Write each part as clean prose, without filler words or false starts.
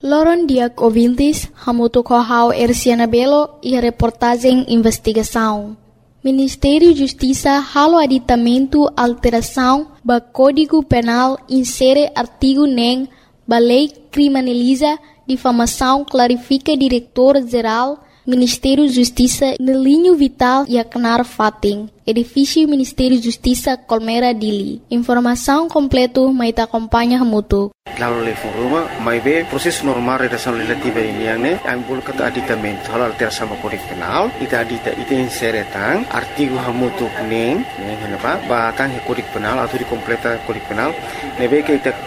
Loron Diak ouvintes, hamuto kohau Erciana Belo e a reportagem investigação. Ministério da Justiça halo aditamento alteração ba Código Penal insere artigo nem ba lei criminaliza difamação clarifica diretor-geral Ministério da Justiça no linho vital e acnar fating. Edifício Ministério da Justiça Colmera Dili. Informação completo mais acompanha mutu. Lalu le foruma mai be proses normal redação legislativa ini yang ne ambul kata aditamento hal alteração sama Kode Penal ita insere tang artigo hamutu neng henapa ba tang Kode Penal atau di completa Kode Penal nebe ke ita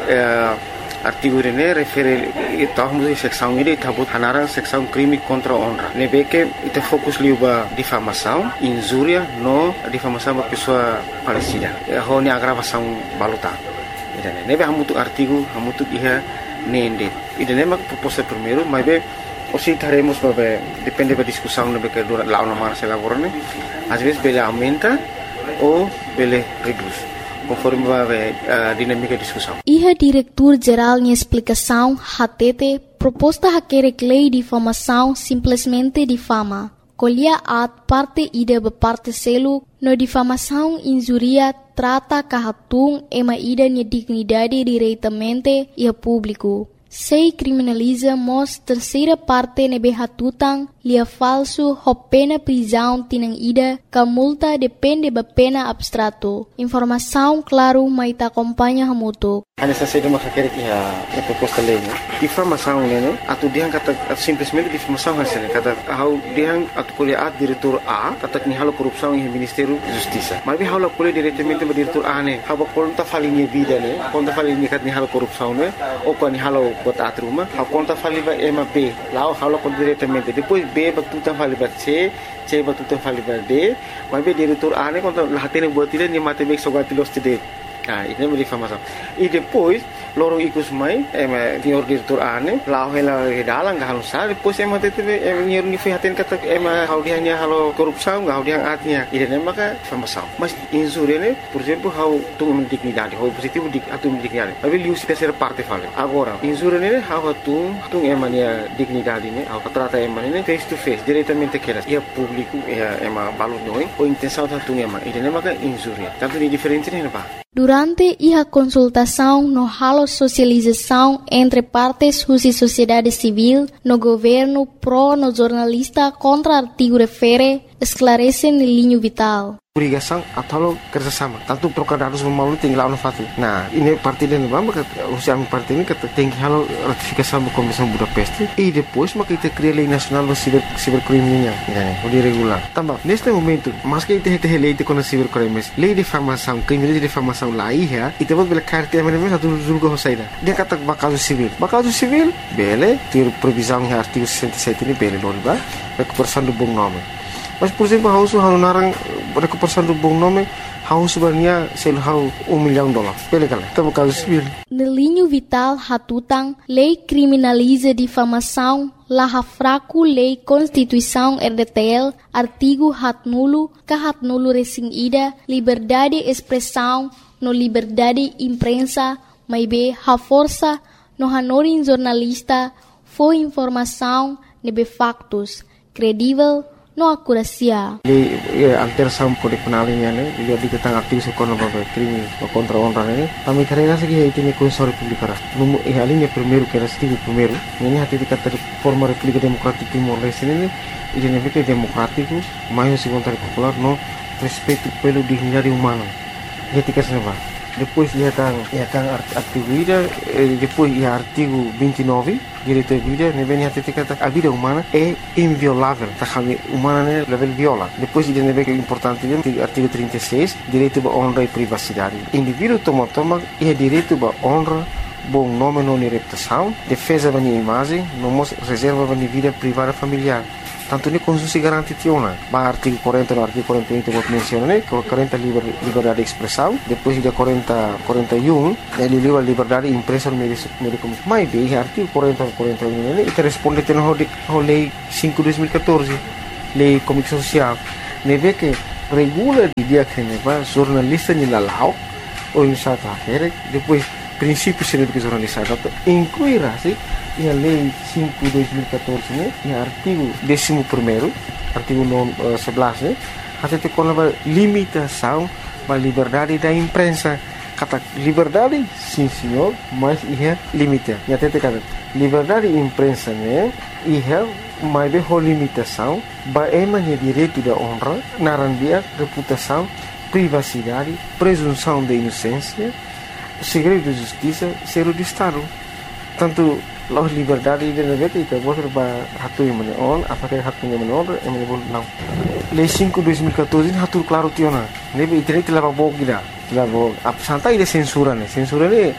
artigo ini refere tahun seksão ini tabut hanarang seksão crime contra honra nebe ke ita fokus liuba difamação injuria no difamação ba pessoa falecida honi agravação baluta. Nebe hamutu artigo hamutu iha nende idene mak proposta primeiro mas be osi taremos babe depende da discussão nebe que dura lá uma se lavorane às vezes bele aumenta ou bele reduz conforme babe dinâmica de discussão. Iha diretor-geral de explicação HTT proposta haquere lei de difamação simplesmente difama. Colher at parte ida parte selo no difamação injuria trata kahatung ema ida nia dignidade diretamente e a público. Sei criminaliza mos terceira parte nebe hatutang lia falso ho pena prisão tinang ida ka multa depende ba pena abstrato. Informação claro mai ta acompanha hamuto. Hanya saja de makakere que a proposta lei, né? Difamação, né? Atu diang kata simplesmente difamação hasilnya kata hau diang atu kuliah diretor A kata ni halo korupção em Ministério da Justiça. Mas hau la kuliah diretamente ba diretor A né? Hau konta falinha vida né? Konta falinha kat ni halo korupção né? Ou kan ni halo bot atruma, hau konta faliba ema B. Lá hau kon diretamente. Depois B ba tutan faliba C ba tutan faliba D. Mas diretor A né konta lahatene buat dia ni mate bek sogatilos tide. Ah, ini é difamação. E depois, lorong ikus mai, senhor diretor ane, lau hela dalang gak halus depois tete nyer ni fihatin kata hau dia nya halo korupção gak hau dia atnya. Ini maka difamação. Mas injúria ne, por exemplo, hau tu dignidade, hau positivo atu dignidade. Tapi liu se terceira parte fala. Agora, injúria ne hau tu nia dignidade ne, hau trata ne face to face, diretamente que e público e balu noi, ou intenção tu ema. Ini maka injúria. Tanto ni diferente ne pa. Durante a consultação no halo socialização entre partes e sociedade civil, no governo pro no jornalista contra artigo refere, esclarece no linho vital. Obrigação atau kerjasama. Tanto trocar dados memalu tinggal no fatu. Nah, ini parti dan bamba usia parti ini kata tinggi halo ratifikasi sama Komisi Budapest. E depois maka kita cria lei nasional do cibercriminal, o de regular. Tambah, neste momento, mas que kita lei de contra cibercrimes, lei de difamação, crime de difamação lá ia, e temos bela carta mesmo satu julga hosaida. Dia kata bakal civil, bele, ter previsão em artigo 67 ini bele loriba, recuperação do bom nome. Mas, por exemplo, hau narang recuperação do bom nome, hau sebenarnya sel hau $1 milhão. Pele kala, tamo caso civil. No linho vital hatutang, lei criminaliza difamação, laha fraco lei Constituição RDTL, artigo hatnulo, kahatnulo resing ida, liberdade expressão, no liberdade imprensa, maibe ha força, no hanorin jornalista, foi informação, nebe factos, credível, no acuracia. Alteração Kode Penal ini ne, lihat di tentang artikel sekolah bagai krimi contra honra ne. Kami karena segi itu ni Konstitusi Republik Arab. Numu alinya primeiro que era artigo primeiro. Ini hati dikata forma República Democrática Timor Leste ini identifica democrático, mais segundo popular no respeito pelo dignidade humana. Jadi kenapa? Depois ia tang artigo ida, depois ia artigo 29, direito à vida, ne vem até kata a vida humana é inviolável, tá kami humana ne level viola. Depois ida ne vem importante artigo 36, direito à honra e privacidade. Indivíduo toma é direito à honra, bom nome não reputação, defesa da imagem, não reserva da vida privada familiar. Tanto ni Konstitusi garanti tiona. Ba artigo 40 no artigo 41 vou mencionar, né? 40 liberdade de expressão, depois de 41 ele livre liberdade de imprensa no meio de comunicação. Mas bem, artigo 40 41 né? Ele responde tendo a lei 5/2014, lei comunicação social. Neve que regula de dia que neva jornalista ni lalau ou insata depois princípios de educação jornalística incluirá a Lei 5/2014, né, e o artigo 11º, artigo 11, né, até com a limitação da liberdade da imprensa. Kata liberdade, sim senhor, mas é limite. E até kata liberdade da imprensa, né, mas é limitação, é direito da honra, narandia, reputação, privacidade, presunção de inocência, segredo de justiça, segredo de Estado. Tanto a liberdade de negócio itu boleh hatu yang mana on, apakah hatu yang mana on, yang mana boleh não. Lei 5/2014 hatu claro tiona. Nebe internet leva bom gida, leva santai de censura né. Censura né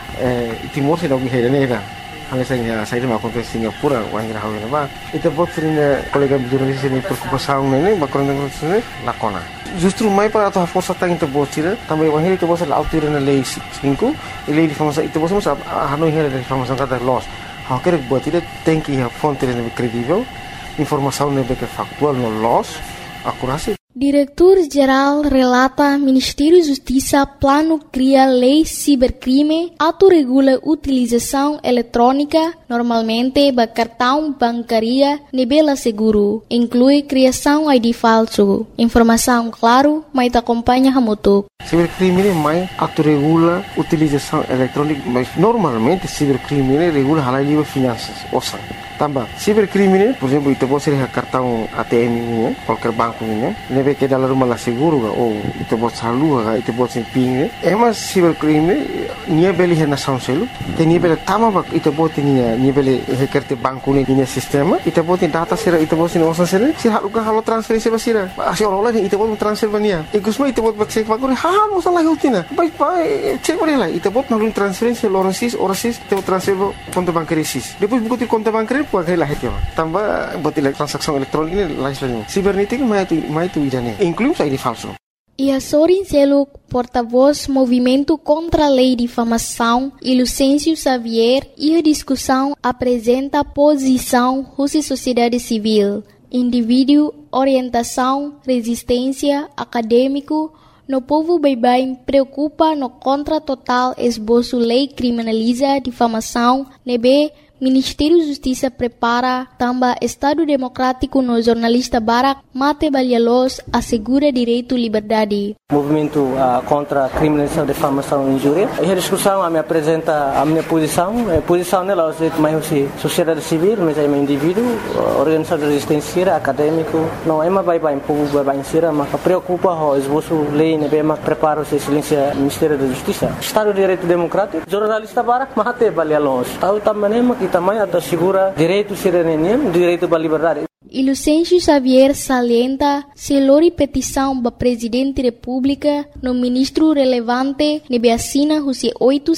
Timor se dog hera né. Alasannya saya mau kontes Singapura, orang kira hawa nama. Itu buat sering kolega jurnalis ini preocupação né, bakal negócio lakona. Justru mai para a força tá into botira, também o heri to bosa la autora na lei 5, e lei de formação itu bosa mas hanoi heri de formação kata loss. Há que botira tem que a fonte é credível, informação é factual no loss, akurasi. Diretor-Geral relata Ministério da Justiça plano cria lei cibercrime, autorregula utilização eletrônica, normalmente de cartão bancária, nível seguro, inclui criação ID falso. Informação claro, mas te acompanha a moto. Cibercrime mais autorregula utilização eletrônica, mas normalmente cibercrime regula a lei de finanças, ouça. Tambah, cibercrime, por exemplo, itu pode ser cartão ATM ini, qualquer banco ini, nebe que dalam rumah lah seguro, ou itu pode salur, itu pode ser ping, mas cibercrime, nia beli hena sound selu, te nia beli tama itu pode nia beli hekerte banco ini sistema, itu pode data sera, itu pode nia osan sera, si halo transferensi basira, asyik orang lain itu pode transfer bania, ikusma itu pode cek baguri, hal masalah hutina, baik cek boleh lah, itu pode nalun transferensi orang sis, itu transfer konto bankari sis, depois buku konto bankari puai lah heti, tambah buat transaksi elektronik ini lain. Cibernética mais tu idane, inclui ID falso. E a Sorin Seluk, porta-voz Movimento contra a Lei de Difamação, e Lucêncio Xavier, e a discussão apresenta a posição Rússia Sociedade Civil, indivíduo, orientação, resistência, acadêmico, no povo bem preocupa no contra total esboço lei criminaliza difamação, nebe Ministério da Justiça prepara também Estado Democrático no jornalista Barak Mate Balhalos assegura direito à liberdade. Movimento contra a criminalização, difamação e injúria. A discussão me apresenta a minha posição. A posição nela é mais sociedade civil, mas é um indivíduo, organização de resistência, acadêmico. Não é mais bem povo bem ser, mas preocupa o esboço lei, né? Mas prepara o silêncio Ministério da Justiça. Estado de Direito Democrático, jornalista Barak Mate Balhalos. Tahu também que também assegura direito cidadania, direito à liberdade. E Lucêncio Xavier salienta se lori petição para Presidente da República no ministro relevante nebe assina os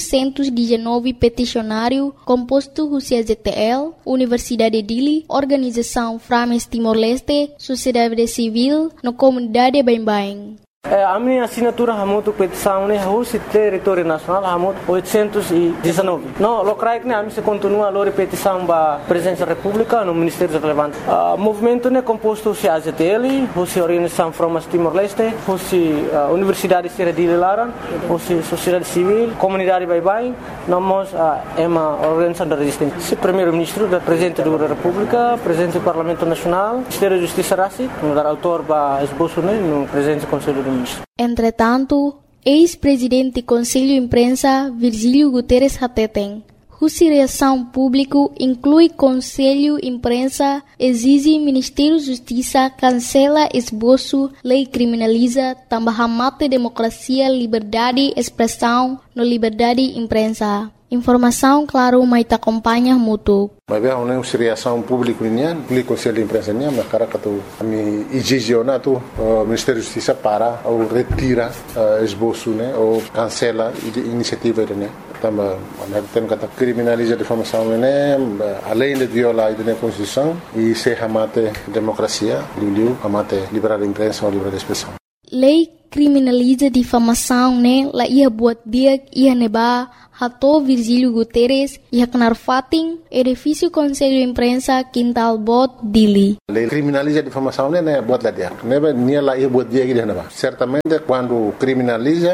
819 peticionário composto os ZTL, Universidade de Dili, Organização Frames Timor-Leste, Sociedade Civil, no Comunidade Bem-Bem. A minha assinatura hamutu petição né Rússia território nacional hamutu 819. Não, locais né a mim se continua a petição para presença da República no Ministério relevante. Movimento né composto se AZTL, Rússia Organização Frames Timor-Leste, Rússia Universidade de Lara, Rússia Sociedade Civil, Comunidade Bem-Bem, nós é uma organização da resistência. Se primeiro-ministro da Presidente da República, Presidente do Parlamento Nacional, Ministério da Justiça Rassi, no dar autor para esboço né no Presidente do Conselho do Entretanto, ex-presidente do Conselho de Imprensa, Virgílio Guterres Hateten, cuja reação pública inclui Conselho de Imprensa, exige Ministério da Justiça cancela esboço, lei criminaliza, também mate democracia, liberdade, expressão, no liberdade de imprensa. Informação, claro, mas te acompanha muito. Mas bem, uma reação pública nian, o Conselho de Imprensa nian, mas cara que tu me exigionar tu Ministério da Justiça para ou retira esboço, né, ou cancela iniciativa né. Também tem que criminaliza a difamação né, além de violar a Constituição e se amate democracia, amate liberdade de imprensa ou liberdade de expressão. Lei criminaliza difamação, né? La ia buat dia ia neba hato Virgílio Guterres ia kenar fating edifício Conselho de Imprensa Quintal Bot Dili. Lei criminaliza difamação, né? Buat lá dia. Neba nia la ia buat dia que neba. Certamente quando criminaliza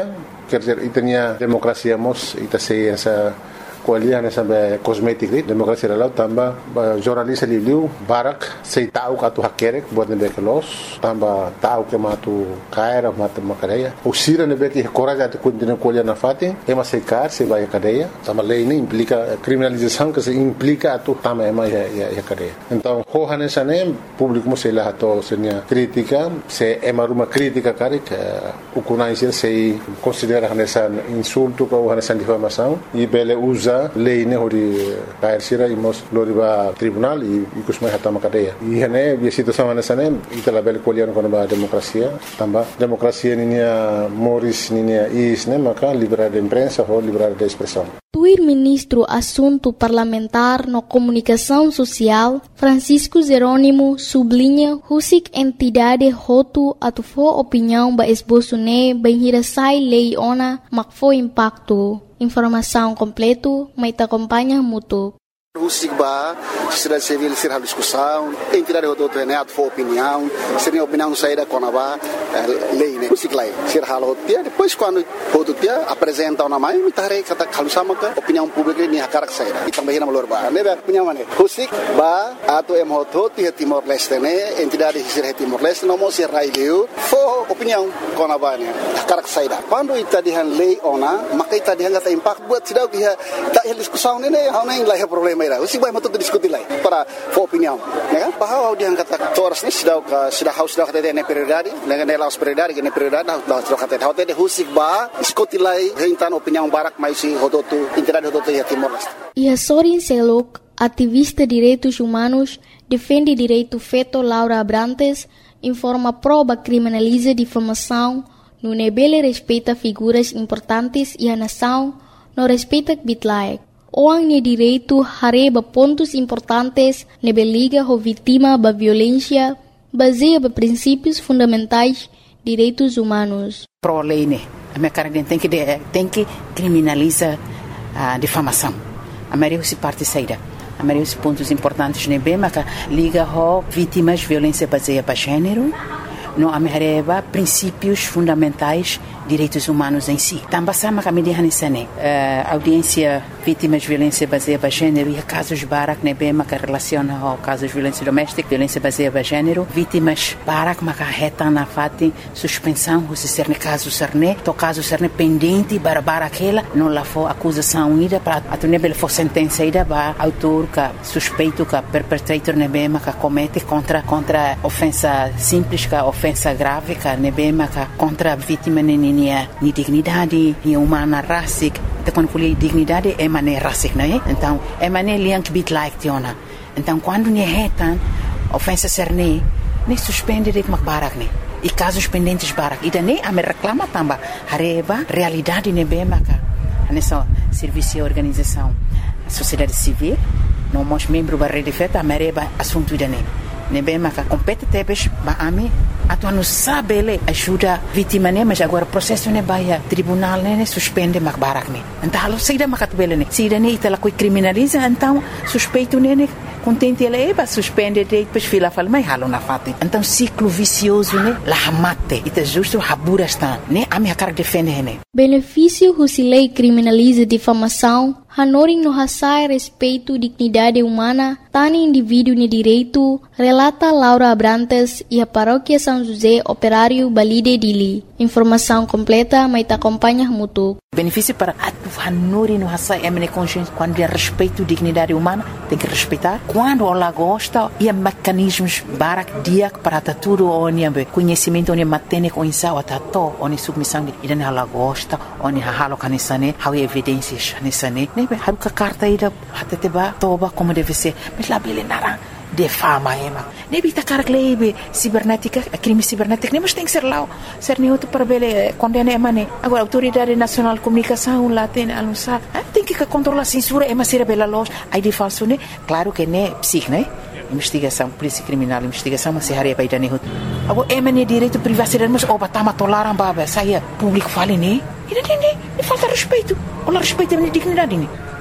quer dizer, itania democracia mos ita sei essa kualiah na sampai kosmetik ni demokrasi dalau tambah jurnalis liu barak sei tahu katu hakerek buat nebe kelos tambah tahu ke matu kaira matu makadeia usira nebe que coragem de continuar kualiah na fatin ema sei kar sei vai cadeia tambah lei ini implica criminalização que se implica tu tambah ema ya cadeia então hohane sane público mo sei lá to senia crítica se ema rumah crítica karik ukunai sei considera nessa insulto ou nessa difamação e bele usa lei ne hori kair sira imos loriba tribunal e kusmai hatama cadeia e hane bi situação nessa ne itala bel kolian kono ba demokrasia tamba demokrasia ninia moris ninia is ne maka liberdade de imprensa ou liberdade de expressão. Tuir ministro assunto parlamentar no comunicação social Francisco Jerônimo sublinha husik entidade hotu atufo opinião ba esboço ne bem hirasai lei ona makfo impacto. Informação completo, mas te acompanha muito. Husigba, sociedade civil será discussão, entidade do treinado for opinião, seria opinião saída com a lei, né? Husiglai, ser halo dia, depois quando o dia apresenta uma mãe, me tarei kata kalau sama ke opinião pública ni hakarak saída. E também na melhor ba, né? Opinião mana? Husigba atau MHO Timor Leste né, entidade ser Timor Leste não mostra raileu, for opinião com a ba né, hakarak saída. Quando ita dihan lei ona, maka ita dihan kata impact buat sidau dia tak diskusão né, hau nem lah problema. Usi vai matuk diskuti lai para opinião, né? Bahwa dia kata toras ni sudah kata ne prioridade, ne laos prioridade, ne prioridade dah sudah kata hotel de husik ba diskuti lai rentan opinião barak mais si hodotu entidade hodotu ya Timor Leste. E Sorin Selok, ativista direitos humanos, defende direito feto Laura Abrantes, informa prova criminaliza difamação, no nebele respeita figuras importantes e a nação, no respeita bitlaek. Orang ni direito hareba pontos importantes nebe liga ho vítima ba violência baseia ba princípios fundamentais direitos humanos. Pro lei né, a minha cara tem que criminalizar a difamação. A maioria se parte saída. A maioria dos pontos importantes nebe mas liga ho vítimas violência baseia ba gênero. No amereba princípios fundamentais direitos humanos em si. Também sama kami dihanisane audiência vítimas de violência baseada em gênero e casos barak nebe maka relaciona ao casos de violência doméstica, violência baseada em gênero, vítimas barak maka reta na fati suspensão se ser ne caso serne, to caso serne pendente bara aquela não lá for acusação ida para a nebe for sentença ida ba autor ka suspeito ka perpetrator nebe maka comete contra ofensa simples ka ofensa grave ka nebe maka contra vítima ni dignidade, ni humana racic, então quando falei dignidade é maneira racic, não é? Então é maneira liang bit like tiona. Então quando ni retan ofensa serne, nem suspende de barak ne. E casos pendentes barak. E daí a me reclama também hareba realidade nebe maka. Nessa serviço e organização, a sociedade civil, não mos membro da rede feta, a mereba assunto daí. Nebe maka compete tebes ba ami atu anu sabele ajuda vítima ne mas agora processo ne baia tribunal ne suspende mak barak ne então halo saída makat bele ne saída ne itala coi criminaliza então suspeito ne contente ele eba suspende de depois fila fala mai halo na fate então ciclo vicioso ne la hamate ita justo habura está ne ami akar defende ne benefício husilei criminaliza difamação hanoring no hasai respeito dignidade humana tani indivíduo ne direito relata Laura Abrantes e a paróquia São José Operário Balide Dili. Informação completa, mas te acompanha muito. Benefício para a Nuri no Hassai Emine Consciência, quando é respeito dignidade humana, tem que respeitar. Quando ela gosta, e mecanismos barak diak para tudo onde conhecimento onde matene com insau atato onde submissão e daí ela gosta onde halo canisane há evidências nisane nebe haruka carta ida hateteba toba como deve ser mas lá bele nara de fama ema nebe ta carglebe cibernética crime cibernético nem mas tem que ser lá ser neutro para bele condena emane agora autoridade nacional de comunicação lá tem anunciar tem que controlar a censura ema ser bela loja aí de falso né claro que né psic né investigação polícia criminal investigação mas se haria para dane agora emane direito privacidade mas oba tama tolaram baba saia público fale né e falta respeito olha respeito a dignidade né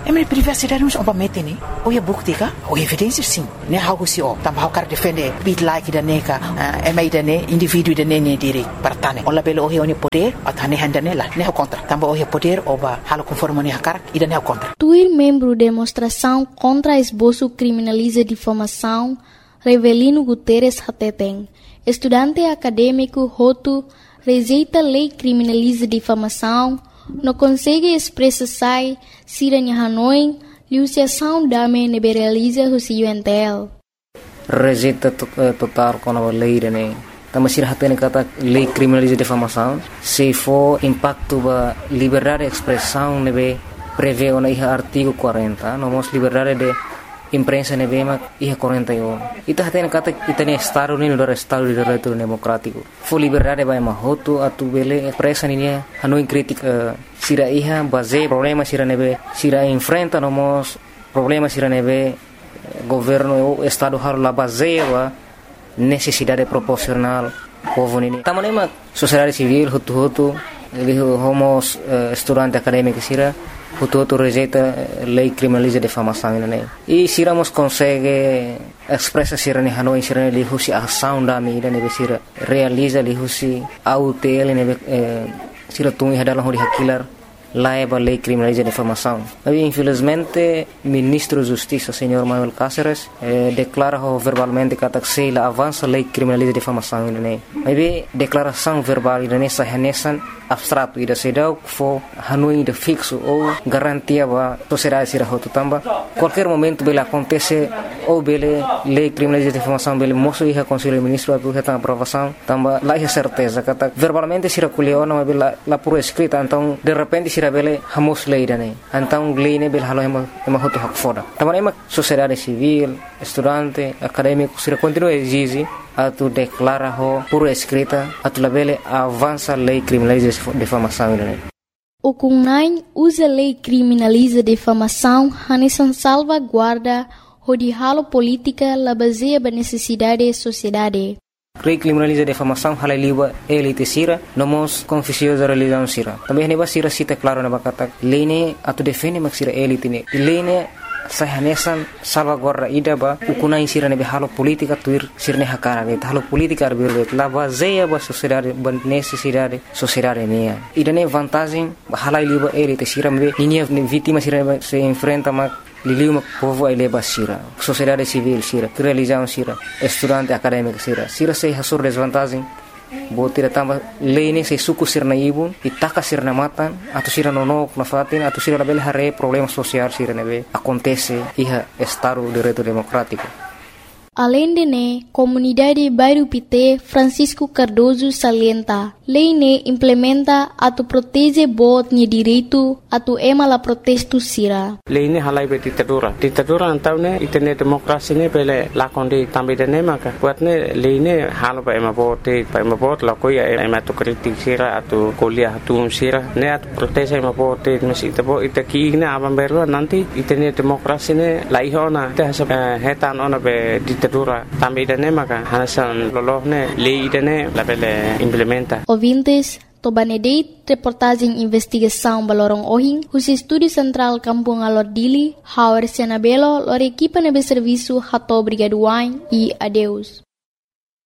minha privacidade não obviamente né ou é bukti ka ou evidência sim né algo se o também quer defender bit like da neca mais da né indivíduo da né direito para tane ou labelo o é poder a tane handa nela né contra também o é poder ou ba halo conforme né cara e da né contra Tuir membro demonstração contra esboço criminaliza difamação Revelino Guterres Hateteng estudante acadêmico Hotu rejeita lei criminaliza difamação não consegue expressar se em Hanoi liuciação dame liberaliza o UNTL. Rejeita total com a lei né. Também se hatene kata lei criminaliza difamação se for impacto ba liberdade de expressão nebe prevê o artigo 40 nomos liberdade de imprensa nebe mak 41 ita hatene kata itane estado ni do estado de direito democrático for liberdade ba mahoto atu bele expressa ni Hanoi crítica sira iha base problema sira nebe sira enfrenta nomos problema sira nebe governo o estado har la base ba necessidade proporcional povo nini tamanema sociedade civil hutu homos estudante acadêmico sira hutu rejeita lei criminaliza difamação né e siramos consegue expressa sira ne Hanoi sira ne husi ação da mídia ne sira realiza li husi autel ne sira tungi hadalah hori hakilar laiba lei criminaliza difamação. Mas infelizmente ministro da Justiça, senhor Manuel Cáceres, declara verbalmente que a avança lei criminaliza difamação né. Mas declaração verbal nessa renesan abstrato ida sedau fo Hanoi de fixo ou garantia ba sociedade sira hotu tamba qualquer momento bele acontece ou bele lei criminaliza difamação bele moço ia conselho ministro atu reta aprovação tamba lá é certeza kata verbalmente sira kuliona mas bele lá por escrita então de repente sira bele hamos lei dane então lei ne bele halo ema hotu hak foda tamba ema sociedade civil estudante acadêmico sira continua exige atu declara ho por escrita atu labele avança lei criminaliza difamação né. O CUNAI usa lei criminaliza difamação hanesan salvaguarda hodihalo política la baseia ba necessidade da sociedade. Lei criminaliza difamação hala liba elite sira nomos confusiosa religião sira. Também neba sira cita claro na bakata lei ne atu defende mak sira elite ne. Lei ne sahanesan salvaguarda ida ba ukunai sira ne halo politika tuir sirne hakara ne halo politika arbirbe la baseia ba sociedade ba necessidade sociedade ne ida ne vantagem hala liba elite sira me ninia vítima sira se enfrenta mak liliu povo ele basira sociedade civil sira religião sira estudante acadêmico sira se hasur desvantagem botira tamba lei se suku sirna ibun itaka sirna matan atau sira nonok na fatin atau sira label hare problema social sira nebe acontece iha estado de direito democrático. Além de ne, comunidade Bairro Pité Francisco Cardoso salienta, lei ne implementa atu protege bot ni direito atu ema la protesto sira. Lei ne halai be ditadura antau ne itene demokrasi ne pele lakonde tambe de ne maka buat ne lei ne halo ba ema bot la koya ema tu kritik sira atu kuliah atu sira ne atu protege ema bot mesi itabo itaki ne abam berwa nanti itene demokrasi ne laihona te hetan ona be ditadura tambe de ne maka hasan lolohne lei de ne la pele implementa. Ouvintes, Tobanedeit, reportagem investigação Balorong Ohing, os Estúdio Central Kampung Alordili, Hauer Sianabelo, lor equipa nebe serviço Hato Brigaduain e adeus.